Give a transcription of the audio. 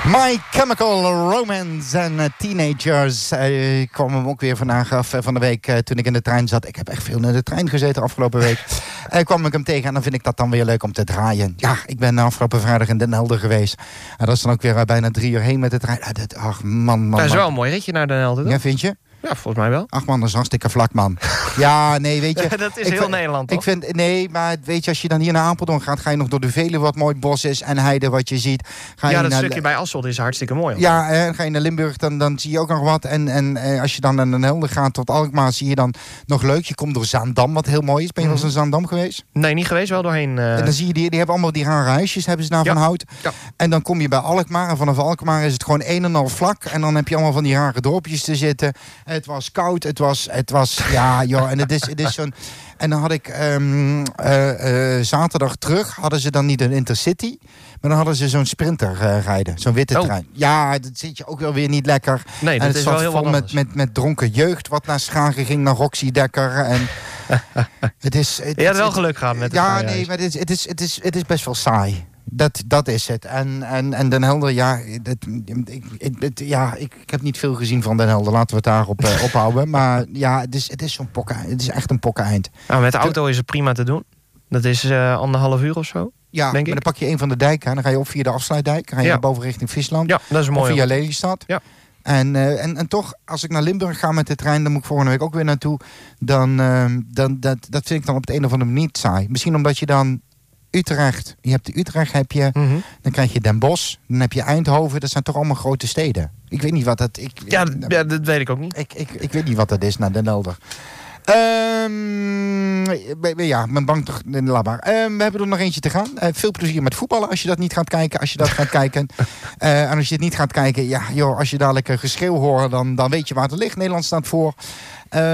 My Chemical Romance en Teenagers. Ik kwam hem ook weer vandaag af van de week toen ik in de trein zat. Ik heb echt veel in de trein gezeten afgelopen week. Kwam ik hem tegen en dan vind ik dat dan weer leuk om te draaien. Ja, ik ben afgelopen vrijdag in Den Helder geweest. En dat is dan ook weer bijna 3 uur heen met de trein. Ach man. Dat is wel een mooi ritje naar Den Helder, toch? Ja, vind je? Ja, volgens mij wel. Ach man, dat is hartstikke vlak, man. Ja, nee, weet je... Dat is heel Nederland, toch? Nee, maar weet je, als je dan hier naar Apeldoorn gaat... ga je nog door de Veluwe, wat mooi bos is en heide wat je ziet. Dat stukje bij Asselt is hartstikke mooi. Hoor. Ja, en ga je naar Limburg, dan zie je ook nog wat. En als je dan naar Den Helder gaat tot Alkmaar... zie je dan nog leuk. Je komt door Zaandam, wat heel mooi is. Ben je wel eens in Zaandam geweest? Nee, niet geweest, wel doorheen. En dan zie je, die hebben allemaal die rare huisjes, hebben ze daar van hout. Ja. En dan kom je bij Alkmaar. En vanaf Alkmaar is het gewoon een en al vlak. En dan heb je allemaal van die rare dorpjes te zitten. Het was koud, het was ja, joh. En het is zo'n... En dan had ik zaterdag terug, hadden ze dan niet een Intercity... maar dan hadden ze zo'n Sprinter rijden, zo'n witte trein. Ja, dat zit je ook wel weer niet lekker. Nee, dat en het is zat wel heel vol wat met dronken jeugd... wat naar Schagen ging, naar Roxy Dekker. En je had wel geluk gehad met het ja, nee, maar het is best wel saai. Dat is het. En Den Helder, ja, ik heb niet veel gezien van Den Helder. Laten we het daarop ophouden. Maar ja, het is zo'n pokken. Het is echt een pokkeneind. Nou, met de auto is het prima te doen. Dat is 1,5 uur of zo. Ja, maar dan pak je een van de dijken. Dan ga je op via de Afsluitdijk. Dan ga je naar boven richting Friesland. Ja, dat is mooi. Of via Lelystad. Ja. En toch, als ik naar Limburg ga met de trein... dan moet ik volgende week ook weer naartoe. Dat vind ik dan op de een of andere manier niet saai. Misschien omdat je dan... Utrecht, heb je, dan krijg je Den Bosch, dan heb je Eindhoven. Dat zijn toch allemaal grote steden. Ik weet niet wat dat... dat weet ik ook niet. Ik weet niet wat dat is naar Den Helder. Ja, mijn bank toch in de labbaar. We hebben er nog eentje te gaan. Veel plezier met voetballen als je dat niet gaat kijken. Als je dat gaat kijken. En als je het niet gaat kijken, ja, joh, als je dadelijk geschreeuw hoort, dan weet je waar het ligt. Nederland staat voor.